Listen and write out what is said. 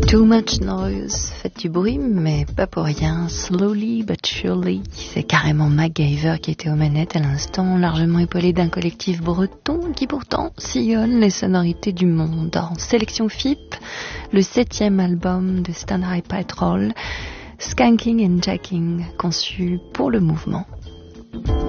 Too much noise, faites du bruit, mais pas pour rien. Slowly but surely, c'est carrément MacGyver qui était aux manettes à l'instant, largement épaulé d'un collectif breton qui pourtant sillonne les sonorités du monde. En sélection FIP, le 7e album de Stand High Patrol, Skanking and Jacking, conçu pour le mouvement.